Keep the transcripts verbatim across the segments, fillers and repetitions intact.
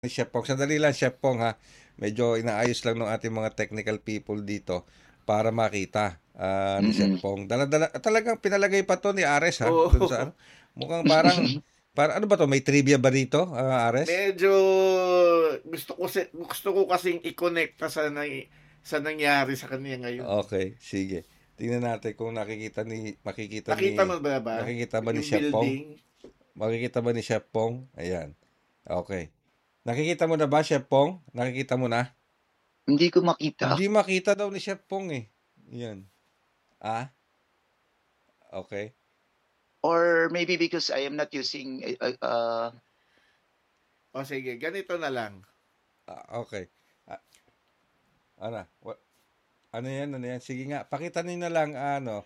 Chef Pong. Sandali lang, Chef Pong ha. Medyo inaayos lang ng ating mga technical people dito para makita ah, ni Chef Mm. Pong. Dala-dala, talagang pinalagay pa to ni Ares ha. Dun sa ano. Oo. Mukhang parang, para ano ba to? May trivia ba dito, ah, Ares? Medyo gusto ko si, gusto ko kasing i-connect sa na, sa nangyari sa kanya ngayon. Okay, sige. Tingnan natin kung nakikita ni makikita Nakita ni mo ba ba? makikita ba ni Yung Chef Pong? building. Makikita ba ni Chef Pong? Ayan. Okay. Nakikita mo na ba, Chef Pong? Nakikita mo na? Hindi ko makita. Hindi makita daw ni Chef Pong eh. Yan. Ah? Okay. Or maybe because I am not using uh, uh, O sige, ganito na lang. Ah, okay. Ah, ano? Wa- ano yan? Ano yan? Sige nga. Pakita niyo na lang ano,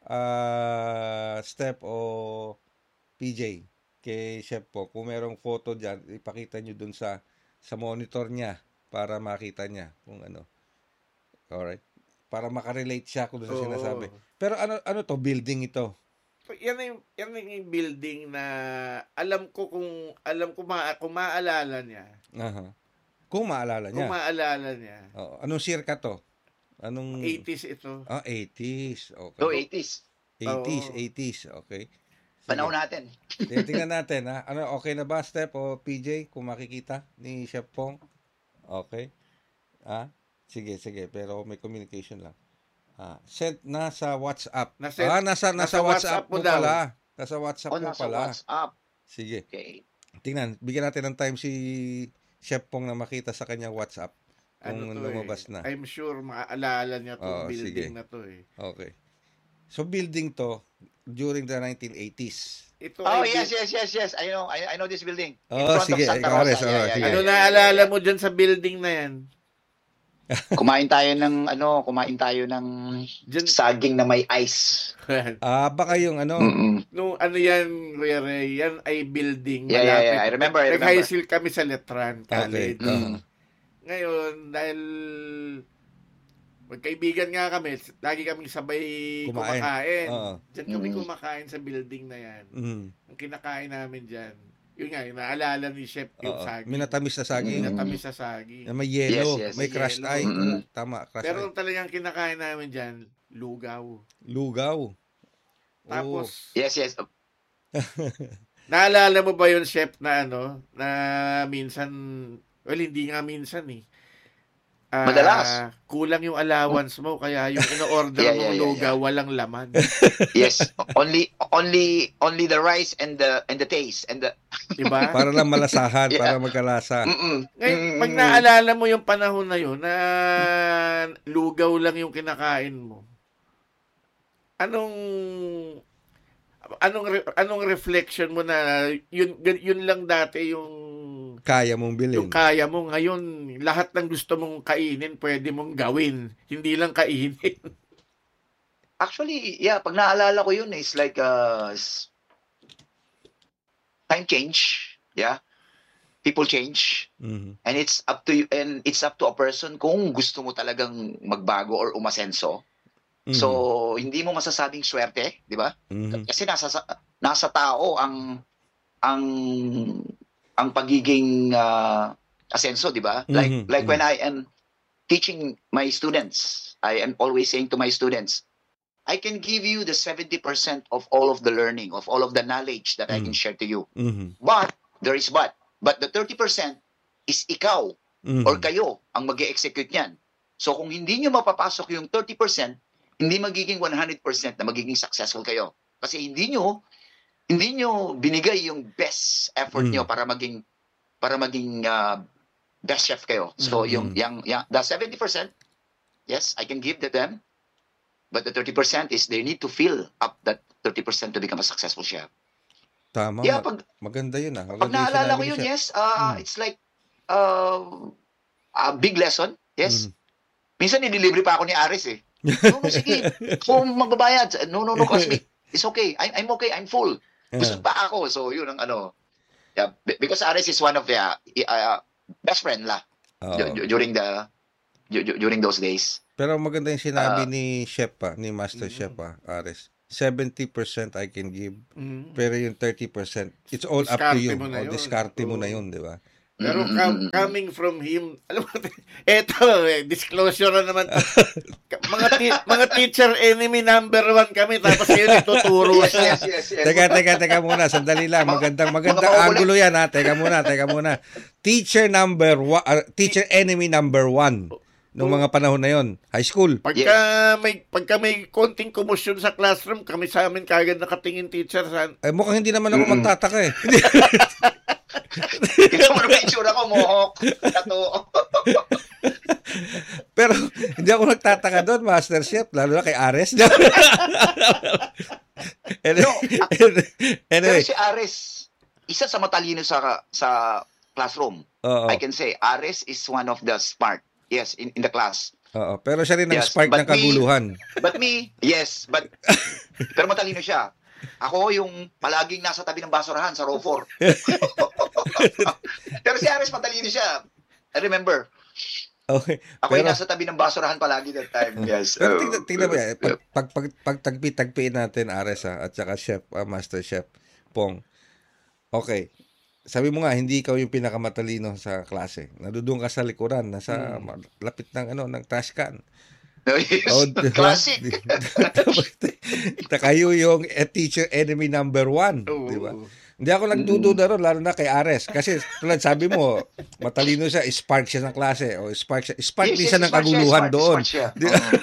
ah, Step o P J kay Chef Pong. Kung merong photo dyan, ipakita niyo dun sa sa monitor niya para makita niya kung ano. Alright. Para makarelate siya kung sa sinasabi. Oo. Pero ano ano to? Building ito. Yan na yung, yan na yung building na alam ko kung alam ko ma, kung maalala niya. Aha. Kung maalala Kung niya. maalala niya. Oo. Anong circa to? Anong eighties ito. Ah, eighties. Okay. so eighties. eighties, Oo. eighties. Okay. Sige. Panahon natin. Tingnan tingnan natin ha. Ano, okay na ba, Step o P J? Kung makikita ni Chef Pong? Okay. Ah, sige, sige. Pero may communication lang. Ah, sent na sa WhatsApp. Nasa- ah, nasa, nasa, nasa WhatsApp, WhatsApp mo mo daw. pala. Nasa WhatsApp O mo nasa pala. WhatsApp. Sige. Okay. Tingnan, bigyan natin ng time si Chef Pong na makita sa kanyang WhatsApp. Ano Kung to lumabas eh. na. I'm sure maaalala niya Oo, tong building sige. na to eh. Okay. So, building to during the nineteen eighties. Ito Oh ay yes, bu- yes, yes, yes. I know, I, I know this building. In Oh, front sige. of Santa Ikaw, Rosa. Ares, Yeah, oh, yeah, sige. yeah, Ano yeah, naalala yeah, yeah. mo dyan sa building na yan? Kumain tayo ng ano, kumain tayo ng Dyan, saging na may ice. Ah, baka yung ano, Mm-mm. no, ano yan, Kuya Ray, yan ay building Yeah, yeah, malapit. yeah. I remember, I Nag-high remember. school kami sa Letran okay. College. Uh-huh. Mm. Ngayon, dahil magkaibigan nga kami, lagi kaming sabay Kumain. kumakain. Oo. Diyan kami Mm. kumakain sa building na yan. Mm. Ang kinakain namin dyan, yun nga, yung naalala ni Chef yung Oo. saging. Minatamis na saging. Mm. Minatamis sa saging. Na may yellow, Yes, yes. may crushed Yellow. eye. Mm-mm. Tama, crushed Pero eye. ang talagang kinakain namin dyan, lugaw. Lugaw. Tapos, Yes, yes. naalala mo ba yun, Chef, na ano, na minsan, well, hindi nga minsan eh. Ah, Madalas. kulang yung allowance mo, kaya yung ino-order Yeah, mong yeah, yeah, lugaw, yeah. walang laman. Yes. Only only only the rice and the and the taste and the Diba? Para lang malasahan, Yeah. para magkalasa. Mm-mm. Ngayon, pag Mm-mm. naalala mo yung panahon na yun, na lugaw lang yung kinakain mo, anong anong re- anong reflection mo na yun yun lang dati yung Kaya mong bilhin. yung kaya mo ngayon, lahat ng gusto mong kainin pwede mong gawin, hindi lang kainin. Actually, yeah, pag naalala ko yun, it's like uh, s- time change. Yeah. People change. Mhm. And it's up to you, and it's up to a person kung gusto mo talagang magbago or umasenso. Mhm. So, hindi mo masasabing swerte, di ba? Mhm. Kasi nasa sa- nasa tao ang ang ang pagiging uh, asenso, di ba? Like Mhm, like mhm. when I am teaching my students, I am always saying to my students, I can give you the seventy percent of all of the learning, of all of the knowledge that I can Mhm. share to you. Mhm. But there is but. But the thirty percent is ikaw Mhm. or kayo ang mag-execute niyan. So kung hindi nyo mapapasok yung thirty percent, hindi magiging one hundred percent na magiging successful kayo. Kasi hindi nyo hindi nyo binigay yung best effort Mm. nyo para maging para maging uh, best chef kayo. So Mm. yung yung yung the seventy percent, yes, I can give to them. But the thirty percent is they need to fill up that thirty percent to become a successful chef. Tama. Yeah, ma- pag maganda yun ah. pag Maganda yung naalala sinabi ko ni yun, Chef. yes, uh, Mm. it's like uh, a big lesson. Yes. Mhm. Minsan nililibre pa ako ni Aris eh. No, no, sige. Kung magbabayad, no, no, no, Cosmic. It's okay. I, I'm okay. I'm full. Gusto Yeah. pa ako. So, yun ang ano. Yeah, be- because Aris is one of the uh, uh, best friend lah Oo. du- du- during the du- du- during those days. Pero maganda yung sinabi Ah. ni Chef pa, ni Master Mhm. Chef pa, Ares. seventy percent I can give, Mm. pero yung thirty percent, it's all up to Diskarte you. mo na O, yun. diskarte mo na Oo. yun, di ba? Pero Mm, com- mm, mm. coming from him, alam mo, eto, eh, disclosure na naman. to. Ka- mga ti- mga teacher enemy number one kami, tapos yun nagtuturo Yes, siya. yes, yes, yes. Teka, teka, teka muna. Sandali lang. Mga- Magandang, mga magandang paulit. angulo yan, ha? Teka muna, teka muna. Teacher number one, uh, teacher enemy number one nung mga panahon na yon, high school. Pagka may pagka may konting komosyon sa classroom, kami sa amin kagad nakatingin teacher sa Eh, mukhang hindi naman ako Mm-mm. magtataka eh. Tignan mo naman yung itsura ko, mohok. Tato. Pero hindi ako nagtataka doon, Master Chef, lalo na kay Ares. anyway, Pero anyway, si Ares, isa sa matalino sa sa classroom. oo, I can say Ares is one of the smart. Yes, in, in the class. oo. Pero siya rin ang Yes, spark but ng kaguluhan. But me, yes, but pero matalino siya. Ako yung palaging nasa tabi ng basurahan sa row four. Pero si Ares matalino siya. I remember. Okay. Ako yung Pero, nasa tabi ng basurahan palagi that time. Yes. pero Oh, tingnan, tingnan mo yan, yes. pag, pag, pag, pag tagpi-tagpiin natin Ares ha, at saka Chef, ah, Master Chef Pong. Okay. Sabi mo nga, hindi ikaw yung pinakamatalino sa klase. Nadudun ka sa likuran, nasa lapit ng ano ng trash can. No, yes. Oh, diba? Classic. Na kayo yung eh, teacher enemy number one. Oo. Di ba? Hindi ako nagdududa ron, lalo na kay Ares. Kasi tulad sabi mo, matalino siya, spark siya ng klase. O spark siya, spark Yes, din yes, siya ng smart siya, kaguluhan smart, doon. smart siya. Di- Oo.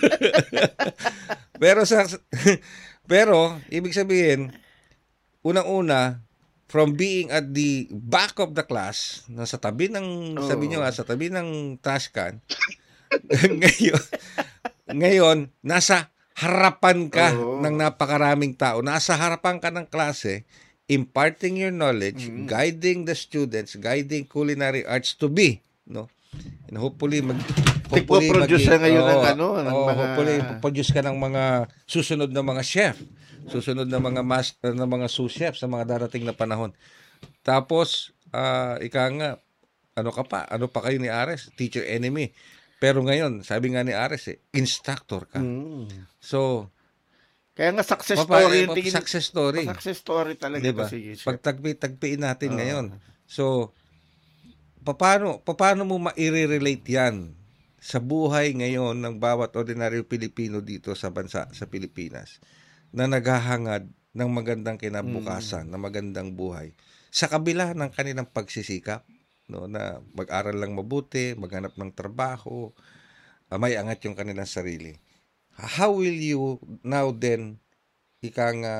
Pero sa pero ibig sabihin, unang-una, from being at the back of the class, nasa tabi ng, Oo. sabi niyo nga, sa tabi ng trash can, ngayon, ngayon, nasa harapan ka Oo. ng napakaraming tao. Nasa harapan ka ng klase, imparting your knowledge, Mm. guiding the students, guiding culinary arts to be, no? And hopefully mag hopefully Nagpo-produce maging- siya ngayon ng oo, ano, ng oo, mga- hopefully produce ka ng mga susunod na mga chef, susunod na mga master na mga sous chef sa mga darating na panahon. Tapos ah ika nga, ano ka pa? Ano pa kayo ni Ares? Teacher enemy. Pero ngayon, sabi nga ni Ares eh, instructor ka. Mm. So, Kaya nga success papa, story eh, yung tingin. success story. Success story talaga Diba? to, sige, Chef. Pagtagpi-tagpiin natin Oo. ngayon. So, paano, paano mo ma-relate yan sa buhay ngayon ng bawat ordinaryo Pilipino dito sa bansa, sa Pilipinas, na naghahangad ng magandang kinabukasan, Mm. na magandang buhay, sa kabila ng kanilang pagsisikap, no, na mag-aral lang mabuti, maghanap ng trabaho, ah, may angat yung kanilang sarili. How will you now then, ika nga,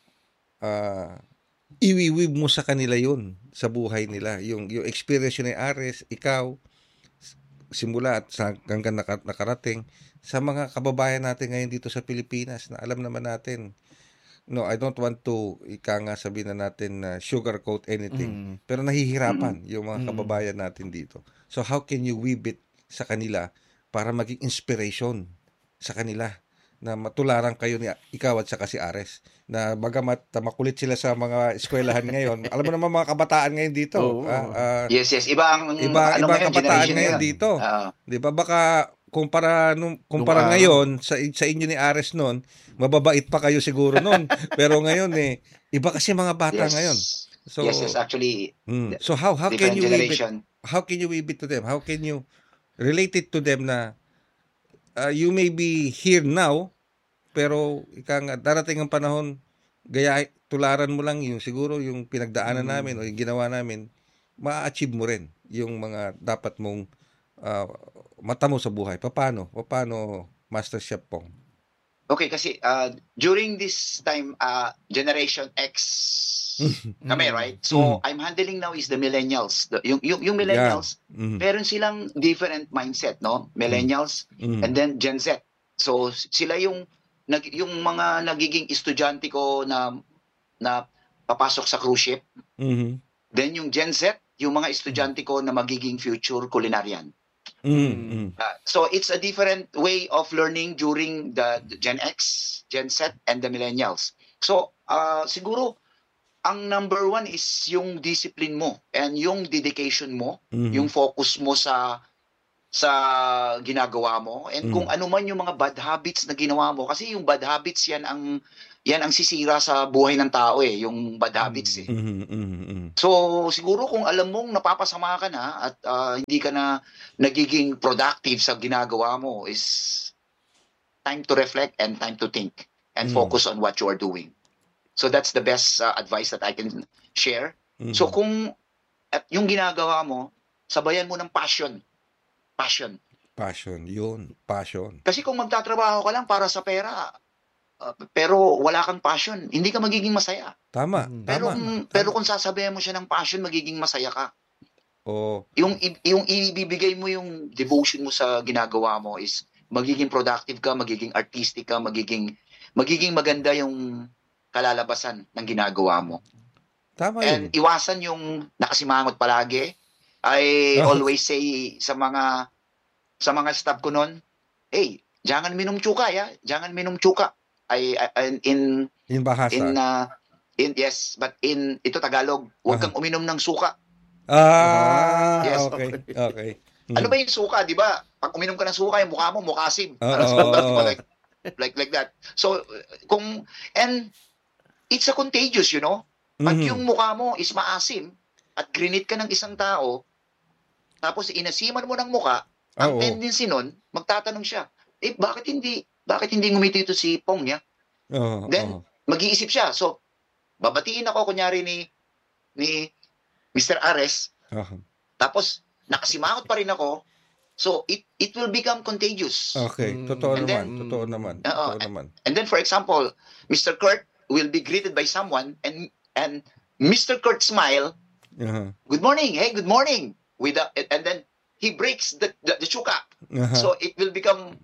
ah, iwiwib mo sa kanila yun sa buhay nila, yung yung experience yun ni Ares, ikaw simula at sa hanggang naka, nakarating sa mga kababayan natin ngayon dito sa Pilipinas na alam naman natin, no, I don't want to ika nga sabihin na natin na sugarcoat anything, Mm. pero nahihirapan yung mga Mm. kababayan natin dito. So how can you weave it sa kanila para maging inspiration sa kanila na matularan kayo ni ikaw at saka si Ares, na bagamat uh, makulit sila sa mga eskwelahan ngayon. Alam mo naman mga kabataan ngayon dito. Oo. ah, ah, Yes, yes. Iba ang Iba- ano iba ang ngayon, kabataan generation ngayon ngayon. dito. Ah, 'Di ba? Baka kumpara nung kumpara Nung, ah, ngayon sa sa inyo ni Ares noon, mababait pa kayo siguro noon. Pero ngayon eh iba kasi mga bata yes. ngayon. So yes, yes. Actually, mm, so how how can different you weave it, generation. how can you weave it to them? How can you relate it to them na uh, you may be here now, pero ika nga, darating ang panahon, gaya tularan mo lang yung siguro yung pinagdaanan Mm. namin o yung ginawa namin, ma-achieve mo rin yung mga dapat mong uh, mata mo sa buhay. Paano? Paano, Master Chef Pong? Okay, kasi uh, during this time, uh, Generation X kami, Mm. right? So, Mm. I'm handling now is the millennials. The, yung, yung, yung millennials, Mhm. meron silang different mindset, no? Millennials Mhm. and then Gen Z. So, sila yung nag, yung mga nagiging estudyante ko na na papasok sa cruise ship. Mhm. Then yung Gen Z, yung mga estudyante ko na magiging future culinarian. Mhm. Uh, so it's a different way of learning during the Gen X, Gen Z, and the millennials. So uh, siguro, ang number one is yung discipline mo and yung dedication mo, Mhm. yung focus mo sa sa ginagawa mo, and Mm. kung ano man yung mga bad habits na ginawa mo, kasi yung bad habits yan ang yan ang sisira sa buhay ng tao eh, yung bad habits eh. Mhm, mhm, mhm. So siguro kung alam mong napapasama ka na at ah, hindi ka na nagiging productive sa ginagawa mo, is time to reflect and time to think and Mm. focus on what you are doing. So that's the best ah, advice that I can share. Mhm. So kung at yung ginagawa mo, sabayan mo ng passion. Passion. Passion, yun. Passion. Kasi kung magtatrabaho ka lang para sa pera, uh, pero wala kang passion, hindi ka magiging masaya. Tama, Mm. Pero tama. kung, tama. pero kung sasabihan mo siya ng passion, magiging masaya ka. Oo. Yung i- yung ibibigay mo yung devotion mo sa ginagawa mo is magiging productive ka, magiging artistic ka, magiging magiging maganda yung kalalabasan ng ginagawa mo. Tama And yun. iwasan yung nakasimangot palagi. I Oh. always say sa mga sa mga staff ko noon, hey, jangan minum chuka ya, jangan minum chuka. I, I in Yung bahasa. in uh, in yes, but in ito Tagalog, huwag kang uminom ng suka. Ah, Yes. okay. Okay. Mm. Ano ba yung suka, di ba? Pag uminom ka ng suka, yung mukha mo mukasim. Oo, Parang oo, diba, oo. like like like that. So kung and it's a contagious, you know. Pag Mhm. yung mukha mo is maasim at grinit ka ng isang tao, tapos inasiman mo ng mukha, ang Oo. tendency nun, magtatanong siya, eh bakit hindi, bakit hindi ngumiti ito si Pong niya? Oo, Then, oo. mag-iisip siya. So, babatiin ako kunyari ni ni Mister Ares, Oo. tapos nakasimangot pa rin ako, so it it will become contagious. Okay, Mm. totoo And naman, then- totoo naman, Oo. totoo naman. And then, for example, Mister Kurt will be greeted by someone, and and Mister Kurt smile, Aha. good morning, hey, good morning, with a, and then he breaks the the, the chuka. Aha. So it will become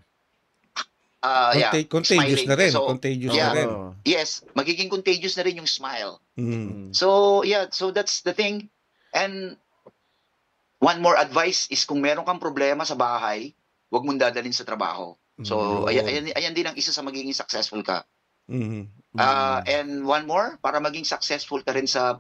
uh yeah, Conta- contagious smiling. na rin, So, contagious yeah. na rin. Oo. yes, magiging contagious na rin yung smile. Mm. Mm. So yeah, so that's the thing. And one more advice is kung meron kang problema sa bahay, huwag mong dadalhin sa trabaho. So Yun. ayan, ayan, ayan din ang isa sa magiging successful ka. Mhm. Uh, Mm. and one more, para maging successful ka rin sa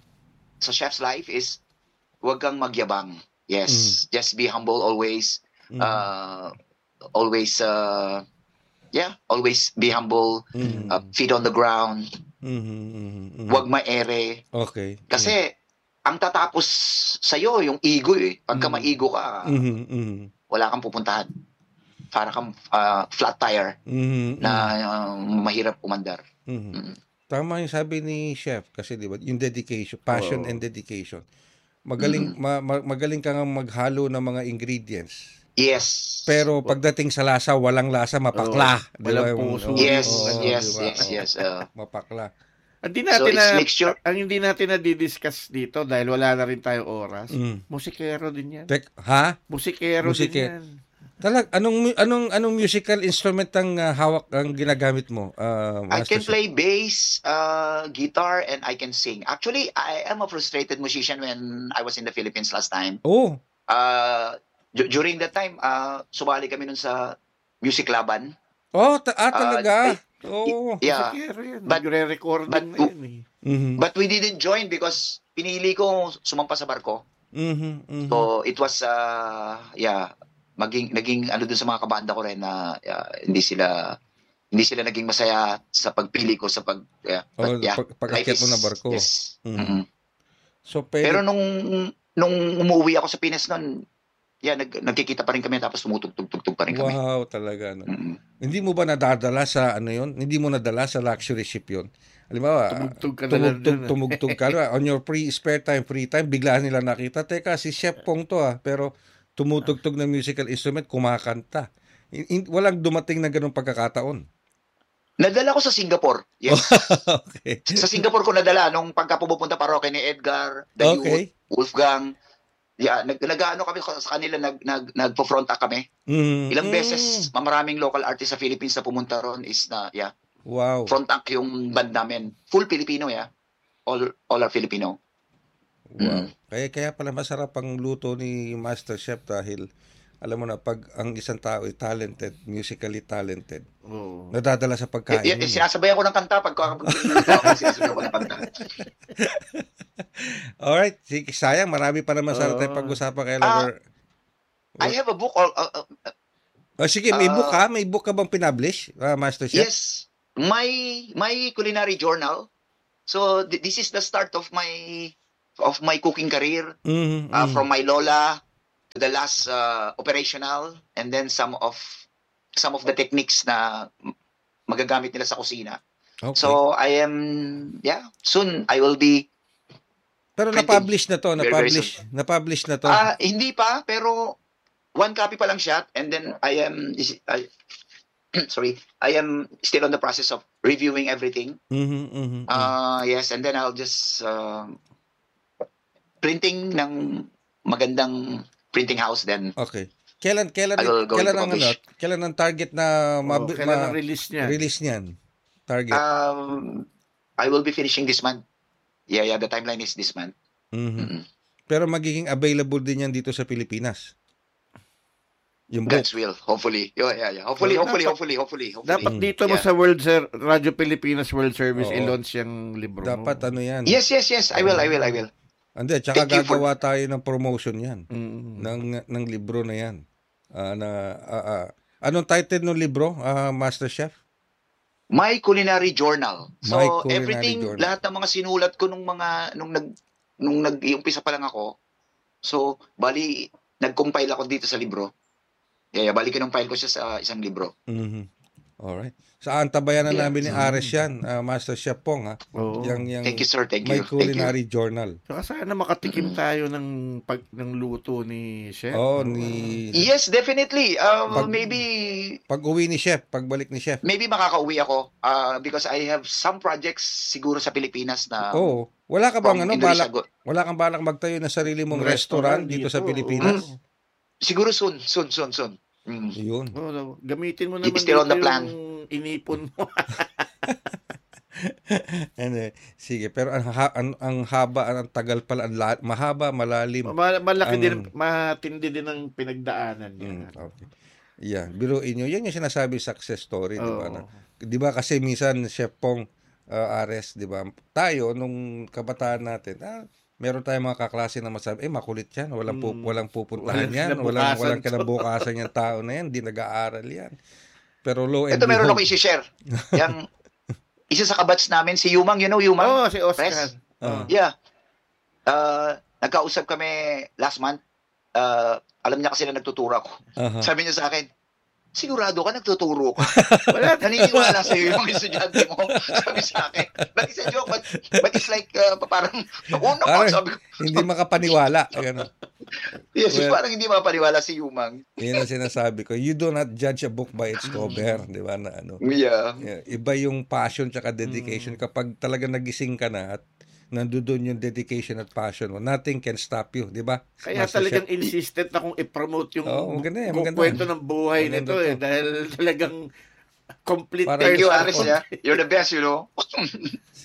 sa chef's life is huwag kang magyabang. Yes, just be humble always. Mhm. Uh, always, uh, yeah, always be humble. Mhm. Uh, feet on the ground. Mhm, mhm, mhm. Huwag maere. Okay. Kasi ang tatapos sa'yo, yung ego eh. Pagka Mm. maigo ka, Mhm, mhm. wala kang pupuntahan. Para kang uh, flat tire Mhm, na uh, mahirap umandar. mhm. Mm. Tama yung sabi ni Chef kasi di ba, yung dedication, passion Oo. and dedication. Magaling ma- ma- magaling ka nga maghalo ng mga ingredients. Yes. Pero pagdating sa lasa, walang lasa, mapakla. Oo, Di ba? walang puso. Oo, yes, oo, yes, di ba? yes, Oo, yes. Uh, mapakla. Hindi so natin it's na, mixture. ang hindi natin na didiscuss dito dahil wala na rin tayong oras. Mm. Musikero din yan. Tek, ha? Musikero Musike- din yan. Talag, anong anong anong musical instrument ang ah, hawak ang ginagamit mo? ah, I Master can Chef? play bass, uh, guitar, and I can sing. Actually, I am a frustrated musician when I was in the Philippines last time. Oh, Uh, du- during that time, uh, sumali kami nun sa music laban. oh, ta- ah, Uh, talaga. I- Oh. Yeah, Musikero yan. But- Nagre-recording but- na yan eh. Mhm. but we didn't join because pinili ko sumampa sa barko. Mhm. Mhm. So it was, uh, yeah, maging naging ano dun sa mga kabanda ko rin na yeah, hindi sila hindi sila naging masaya sa pagpili ko sa pag yeah, Oh, but yeah, pag, life pag-akyat mo is- na barko. Yes. Mhm. Mhm. So, pwede, Pero nung nung umuwi ako sa Pinas noon, yeah, nag, nagkikita pa rin kami tapos tumutugtog-tugtog pa rin kami. wow, talaga. No? Mm. Hindi mo ba nadadala sa ano yon? Hindi mo nadala sa luxury ship yon? Halimbawa, Tumugtog ka na lang tumugtog, dun, ah. tumugtog ka na. On your free spare time, free time, biglaan nila nakita, teka, si Chef Pong to ah, pero tumutugtog na musical instrument, kumakanta. In- in- walang dumating na ganung pagkakataon. Nadala ko sa Singapore. Yes. Okay. Sa Singapore ko nadala nung pagka pumupunta paroke ni Edgar, The Okay. Youth, Wolfgang. Yeah, nag nag-ano kami sa kanila, nag nag nagpo-front act kami. Mm, Ilang mm. beses maraming local artists sa Philippines na pumunta ron is na yeah, Wow. front act yung band namin. Full Filipino, yeah. All all are Filipino. Wow. Mm. Kaya kaya pala masarap ang luto ni Master Chef dahil alam mo na pag ang isang tao ay talented, musically talented, Oo. nadadala sa pagkain. Y- y- yun eh. sinasabayan ko ng kanta pag pag sinasabayan ko ng kanta. Alright, sige, sayang marami pa naman sana Oo. tayong pag-usapan kay Ah. Lover. I have a book. All, uh, uh, Oh, sige, may book Ah, ka? May book ka bang pinablish, uh, Master Chef? yes, my my culinary journal. So th- this is the start of my of my cooking career. Mhm, Uh, mhm. from my lola to the last uh, operational, and then some of some of the techniques na m- magagamit nila sa kusina. Okay. So I am, yeah, soon I will be Pero printing. na-publish na to, Very, very na-publish, na-publish na to. Ah, hindi pa, pero one copy pa lang siya, and then I am is- I, sorry, I am still on the process of reviewing everything. Mhm, mhm, mhm. Uh yes, and then I'll just uh, printing ng magandang printing house, then Okay. Kailan kailan I will go kailan into ang ano, publish. kailan ang target na Oh, mabi- kailan ma- ang release niya? release niyan? Target. Um, I will be finishing this month. Yeah, yeah, the timeline is this month. Mhm. Mm-mm. Pero magiging available din yan dito sa Pilipinas. Yung book. God's will, hopefully. Yeah, yeah, yeah. Hopefully, Well, hopefully, dapat- hopefully, hopefully, hopefully. Dapat Mm. dito mo Yeah. sa World Ser- Radyo Pilipinas World Service Oo. i-launch yung libro mo. Dapat ano yan. Yes, yes, yes. I will, I will, I will. Hindi, tsaka Thank you for- gagawa tayo ng promotion yan. Mm. Ng, ng libro na yan. Ah, na, ah, ah. Anong title ng libro, ah, Master Chef? My culinary journal. So My culinary everything, journal. lahat ng mga sinulat ko nung mga nung nag nung nag-iumpisa pa lang ako. So bali nag-compile ako dito sa libro. Yeah, yeah, bali kinumpile ko siya sa isang libro. Mhm. Alright. Saan tabayan na Yeah. namin ni Ares yan, ah, Master Chef Pong, ha? Oo. Yang, yang Thank you, sir. Thank My you. Thank you. Culinary Journal. Saka sana makatikim tayo ng pag ng luto ni Chef. Oh, no? ni... Yes, definitely. Um, Pag- maybe Pag uwi ni Chef, pagbalik ni Chef. maybe makakauwi ako uh, because I have some projects siguro sa Pilipinas na Oo. Wala ka bang from ano, Indonesia. balak, Go- wala kang balak magtayo ng sarili mong restaurant, Restaurant dito, dito, sa oo. Pilipinas? Siguro soon, soon, soon, soon. Mm. Yun. Oo, no. Gamitin mo It's naman still on the dito plan. yung inipon mo. Ano, sige, pero ang, ha- ang, ang haba, ang tagal pala, ang la- mahaba, malalim. Ma- Malaki Ang- din, matindi din ang pinagdaanan niya. Mm, okay. Yan, biruin nyo. Yan yung sinasabi success story, di ba? Oo. Na, di ba kasi minsan, Chef Pong, uh, Ares, di ba? Tayo, nung kabataan natin, ah, meron tayong mga kaklase na masabi, eh, makulit yan. Walang, pu- Mm. walang pupuntahan Walang yan. Walang, kinabukasan walang to." kinabukasan yung tao na yan. Di nag-aaral yan. Pero lo and Ito meron behold, ako i-share. Yang isa sa kabatch namin, si Yumang, you know Yumang? Oo, si Oscar. Press? Ah. Yeah. Uh, nagkausap kami last month. Uh, alam niya kasi na nagtuturo ako. aha. Sabi niya sa akin, sigurado ka nagtuturo ka. Wala. Naniniwala sa iyo yung mga estudyante mo. Sabi sa akin. But it's a joke, but, but it's like, uh, parang, nauna ko, Parang- sabi ko, Hindi makapaniwala. Ganun. yes, Well- parang hindi mapaniwala si Yumang. Yan ang sinasabi ko. You do not judge a book by its cover. Di ba? Na ano. Yeah. Yeah, iba yung passion tsaka dedication. Mm. Kapag talaga nagising ka na at nandoon yung dedication at passion mo, nothing can stop you, di ba? Kaya Master talagang Chef. insistent akong i-promote yung Oo, maganda yan, maganda. kwento ng buhay Maganda nito eh. to. Dahil talagang complete Parang- Thank you, person. Aris. Yeah. You're the best, you know.